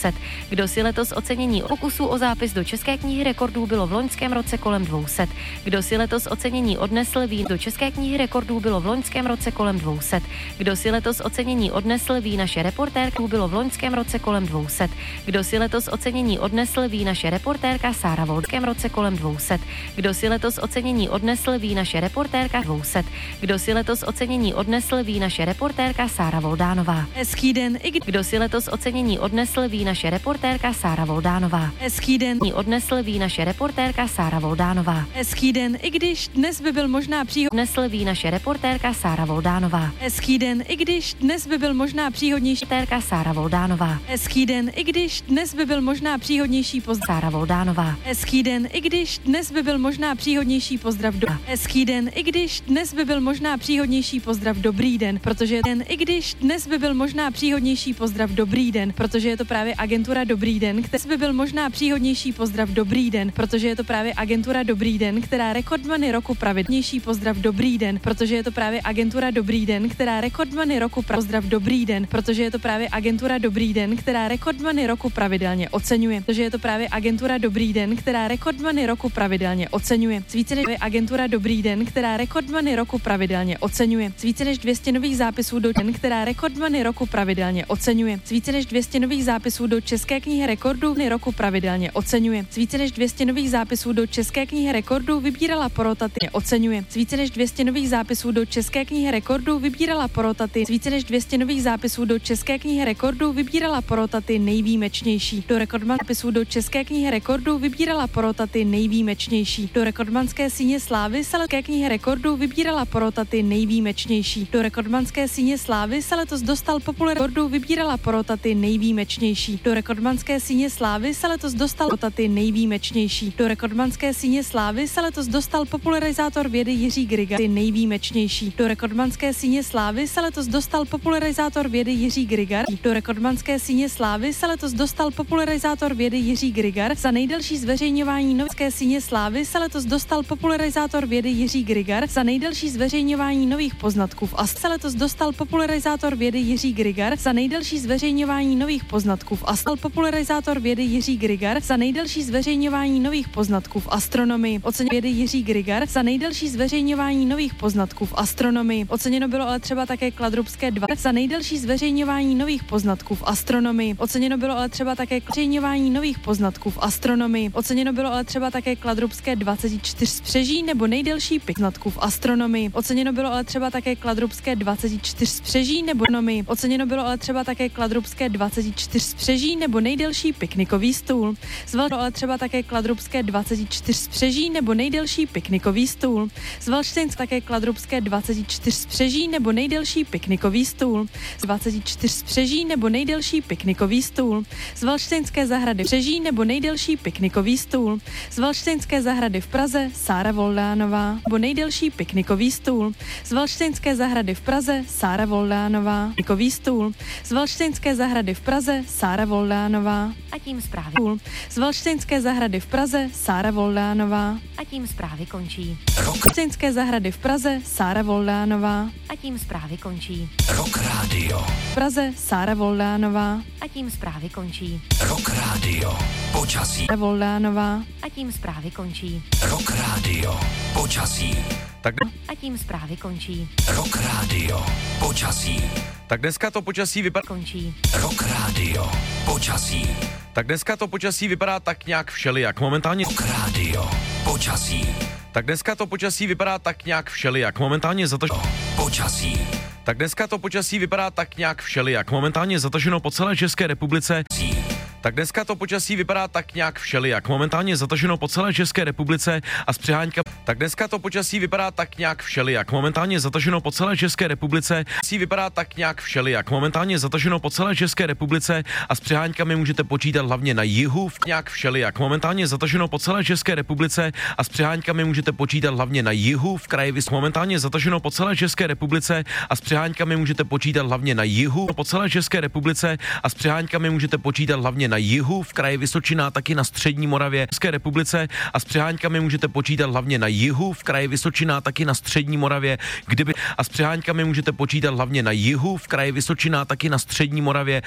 200. Kdo si letos ocenění pokusů o zápis do České knihy rekordů bylo v loňském roce kolem 200. Kdo si letos ocenění odnesl do České knihy rekordů bylo v loňském roce kolem 200. Kdo si letos ocenění odnesl ví naše reportérka bylo v loňském roce kolem 200. Kdo si letos ocenění odnesl ví naše reportérka Sára v loňském roce kolem 200. Kdo si letos ocenění odnesl ví naše reportérka 200. Kdo si letos ocenění odnesl ví naše reportérka Sára Voldánová. Hezký den. Kdo si letos ocenění odnesl ví naše reportérka Sára Voldánová. Hezký den. Odnesl ví naše reportérka Sára Voldánová. Hezký den. I když dnes by byl možná Odnesl ví naše reportérka Sára Voldánová. Hezký den. I když dnes by byl možná příhodnější Reportérka Sára Voldánová. Hezký den. I když dnes by byl možná příhodnější pozdrav. Sára Voldánová. Hezký den. I když dnes by byl možná příhodnější pozdrav do. Hezký den. I když dnes by byl možná příhodnější pozdrav dobrý den, protože i když dnes by byl možná příhodnější pozdrav dobrý den, protože je to právě agentura Dobrý den, který by byl možná příhodnější pozdrav dobrý den, protože je to právě agentura Dobrý den, která rekordmany roku pravidelnější pozdrav dobrý den, protože je to právě agentura Dobrý den, která rekordmany roku pozdrav dobrý den, protože je to právě agentura Dobrý den, která rekordmany roku pravidelně oceňuje, protože je to právě agentura Dobrý den, která rekordmany roku pravidelně oceňuje. Z více než agentura Dobrý den, která rekordmany roku pravidelně oceňuje. Z více než 200 nových zápisů do den, která rekordmany roku pravidelně oceňuje. Z více než 200 nových zápisů do České knihy rekordů roku pravidelně oceňuje. Z více než 200 nových zápisů do České knihy rekordů vybírala porota oceňuje. Z více než 200 nových zápisů do České knihy rekordů vybírala porota z více než 200 nových zápisů do České knihy rekordů vybírala porota nejvýjimečnější. Do rekordman zápisů do České knihy rekordů vybírala porota nejvýjimečnější. Do rekordmanské síně slávy se letos knihy rekordů vybírala porota nejvýjimečnější. Do rekordmanské síně slávy se letos dostal popular rekordů vybírala porota nejvýjimečnější. Do rekordmanské síně slávy se letos dostal porota nejvýjimečnější. Do rekordmanské síně slávy se letos dostal popularizátor vědy Jiří Grigar nejvýjimečnější. Do rekordmanské síně slávy se letos dostal popularizátor vědy Jiří Grigar. Do rekordmanské síně slávy se letos dostal popularizátor vědy Jiří Grigar. Za nejdelší zveřejňování novské síně slávy se letos dostal popularizátor vědy Jiří Grigar. Za nejdelší zveřejňování nových poznatků v se letos dostal popularizátor vědy Jiří Grigar. Za nejdelší zveřejňování nových poznatků v popularizátor vědy Jiří Grigar. Za nejdelší zveřejňování nových poznatků v astronomii. Oceněno vědy Jiří Grigar. Za nejdelší zveřejňování nových poznatků v astronomii. Oceněno bylo ale třeba také Kladrubské 2 za nejdelší zveřejňování nových poznatků v astronomii. Oceněno bylo ale třeba také zveřejňování nových poznatků v astronomii. Oceněno bylo ale třeba také Kladrubské 24 spřeží nebo nejdelší poznatků v astronomii. Oceněno bylo ale třeba také Kladrubské 24 spřeží nebo astronomii. Oceněno bylo ale třeba také Kladrubské 24 spřeží nebo nejdelší piknikový stůl. Zval ale třeba také Kladrubské 24 spřeží nebo nejdelší piknikový stůl. Z Valštejnska také Kladrubské 24 spřeží nebo nejdelší piknikový stůl. Z 24 spřeží nebo nejdelší piknikový stůl. Z Valštejnské zahrady spřeží nebo nejdelší piknikový stůl. Z Valštejnské zahrady v Praze Sára Voldánová nebo nejdelší piknikový stůl. Z Valštejnské zahrady v Praze Sára Voldánová piknikový stůl. Z Valštejnské zahrady v Praze Sára Voldánová. A tím zprávy. Z Valštejnské zahrady v Praze Sára Voldánová. A tím zprávy končí. Valštejnské zahrady v Praze Sára Voldánová. A tím zprávy končí. Rock Radio. V Praze Sára Voldánová. A tím zprávy končí. Rock Radio. Počasí. Sára Voldánová. A tím zprávy končí. Rock Radio. Počasí. A tím zprávy končí. Rock Radio. Počasí. Tak dneska to počasí vypadá... Končí. Rock Radio. Počasí. Tak dneska to počasí vypadá tak nějak všelijak. Momentálně... Rock Radio. Počasí. Tak dneska to počasí vypadá tak nějak všelijak. Momentálně zataženo... Počasí. Tak dneska to počasí vypadá tak nějak všelijak. Momentálně zataženo po celé České republice. Tak dneska to počasí vypadá tak nějak všelijak. Momentálně zataženo po celé České republice a s přehánka. Tak dneska to počasí vypadá tak nějak všelijak. Momentálně zataženo po celé České republice. Vypadá tak nějak všelijak. Momentálně zataženo po celé České republice a s přeháňkami můžete počítat hlavně na jihu. Nějak všelijak. Momentálně zataženo po celé České republice a s přeháňkami můžete počítat hlavně na jihu. V kraji momentálně zataženo po celé České republice a s přeháňkami můžete počítat hlavně na jihu. Po celé České republice a s přeháňkami můžete počítat hlavně na jihu, v kraji Vysočina, taky na střední Moravě, České republice a s přeháňkami můžete počítat hlavně na jihu, v kraji Vysočina, taky na střední Moravě, a s přeháňkami můžete počítat hlavně na jihu, v kraji Vysočina, taky na střední Moravě,